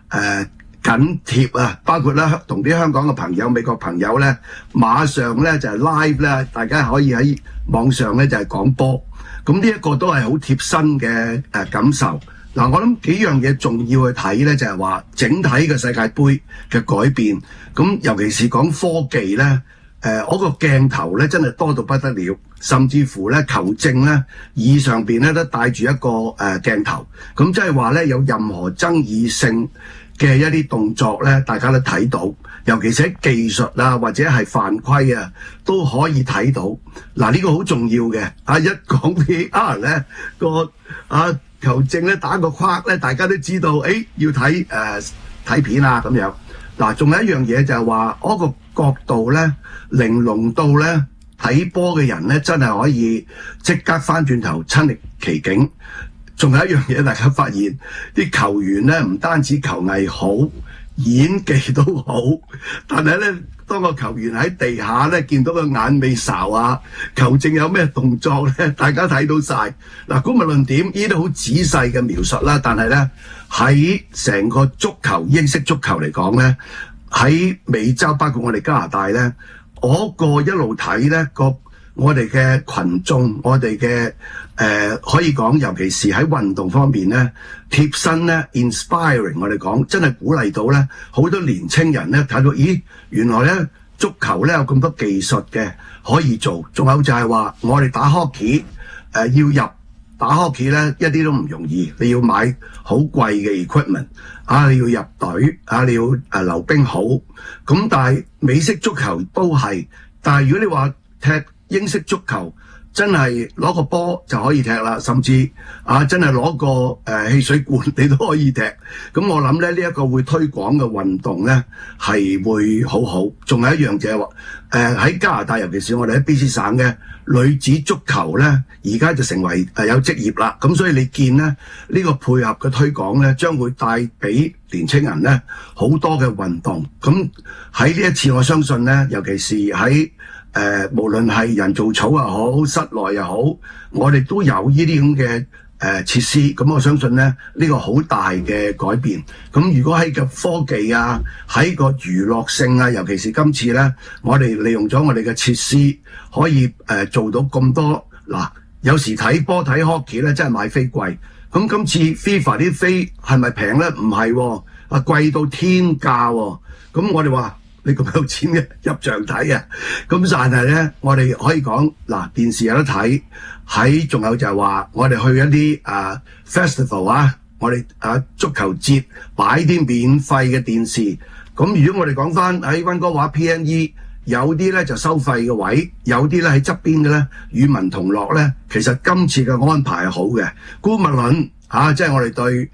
緊貼啊，包括咧同啲香港嘅朋友、美國朋友咧，馬上咧就係 live 咧，大家可以喺網上咧就係講波，咁呢一個都係好貼身嘅感受。嗱，我諗幾樣嘢重要去睇咧，就係話整體嘅世界盃嘅改變，咁尤其是講科技咧，嗰個鏡頭咧真係多到不得了，甚至乎咧球證咧耳上邊咧都帶住一個鏡頭，咁即係話咧有任何爭議性嘅一啲動作咧，大家都睇到，尤其是喺技術啊或者係犯規啊都可以睇到。嗱，呢個好重要嘅。一講 VAR 咧個球證咧打個框咧，大家都知道，要睇片啊咁樣。嗱，仲有一樣嘢就係話嗰個角度咧，玲瓏到咧睇波嘅人咧，真係可以即刻翻轉頭親歷其境。仲有一樣嘢，大家發現啲球員咧唔單止球藝好，演技都好，但係咧當個球員喺地下咧見到個眼尾睄啊，球證有咩動作咧，大家睇到晒。嗱，咁無論點，呢啲好仔細嘅描述啦，但係咧喺成個足球英式足球嚟講咧，喺美洲包括我哋加拿大咧，嗰個一路睇咧我哋嘅群眾，我哋嘅可以講，尤其是喺運動方面咧，貼身咧 inspiring， 我哋講真係鼓勵到咧好多年青人咧睇到，咦，原來咧足球咧有咁多技術嘅可以做，仲有就係話我哋打 hockey 要入打 hockey 咧一啲都唔容易，你要買好貴嘅 equipment 你要入隊你要溜冰好，咁但係美式足球都係，但係如果你話踢英式足球真係攞個波就可以踢啦，甚至真係攞個汽水罐你都可以踢。咁我諗咧呢一個會推廣嘅運動咧係會好好。仲有一樣就係話喺加拿大，尤其是我哋喺 BC 省嘅女子足球咧，而家就成為有職業啦。咁所以你見咧呢個配合嘅推廣咧，將會帶俾年青人咧好多嘅運動。咁喺呢一次我相信咧，尤其是喺無論係人造草又好，室內又好，我哋都有呢啲咁嘅設施。咁我相信咧呢個好大嘅改變。咁如果喺個科技喺個娛樂性尤其是今次咧，我哋利用咗我哋嘅設施，可以做到咁多。嗱，有時睇波睇 hockey 咧，真係買飛貴。咁今次 FIFA 啲飛係咪平咧？唔係喎，貴到天價喎。咁我哋話，你咁有錢嘅入場睇咁但係咧，我哋可以講嗱，電視有得睇，仲有就係話我哋去一啲festival 我哋足球節擺啲免費嘅電視。咁如果我哋講翻喺溫哥華 PNE， 有啲咧就收費嘅位，有啲咧喺側邊嘅咧與民同樂咧。其實今次嘅安排係好嘅。姑勿論即係我哋對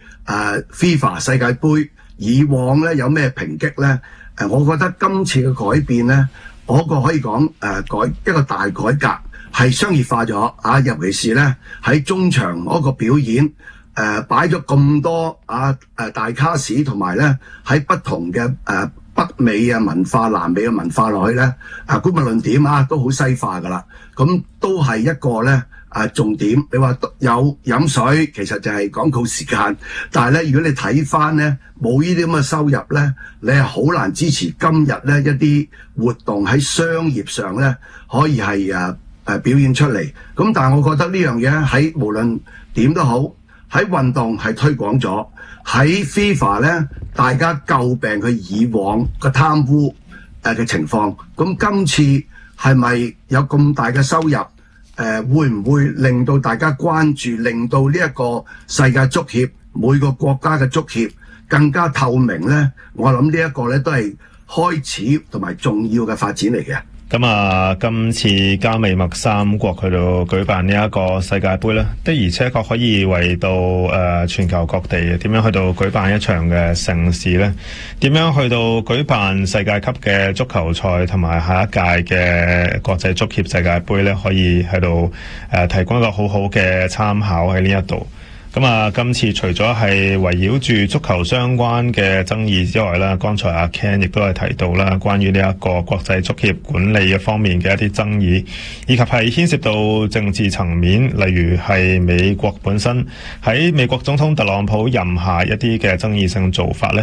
FIFA 世界盃以往咧有咩抨擊咧？我覺得今次嘅改變咧，嗰個可以講一個大改革，係商業化咗尤其是咧喺中場嗰個表演擺咗咁多大卡士，同埋咧喺不同嘅北美文化、南美嘅文化落去咧，姑勿論點都好西化噶啦。咁都係一個咧重點。你話有飲水，其實就係廣告時間。但係咧，如果你睇翻咧冇呢啲咁嘅收入咧，你係好難支持今日咧一啲活動喺商業上咧可以係表現出嚟。咁但係我覺得呢樣嘢喺無論點都好，喺運動係推廣咗。喺 FIFA 咧，大家詬病佢以往個貪污嘅情況。咁今次係咪有咁大嘅收入？會唔會令到大家關注，令到呢一個世界足協每個國家嘅足協更加透明呢？我諗呢一個咧都係開始同埋重要嘅發展嚟嘅。 咁今次加美墨三國去到舉辦呢一個世界盃咧，的而且確可以為到全球各地點樣去到舉辦一場嘅盛事咧？點樣去到舉辦世界級嘅足球賽同埋下一屆嘅國際足協世界盃咧，可以喺度提供一個好好嘅參考喺呢一度。今次除咗係圍繞住足球相關嘅爭議之外啦，剛才阿 Ken 亦都係提到啦，關於呢一個國際足協管理嘅方面嘅一啲爭議，以及係牽涉到政治層面，例如係美國本身喺美國總統特朗普任下一啲嘅爭議性做法咧。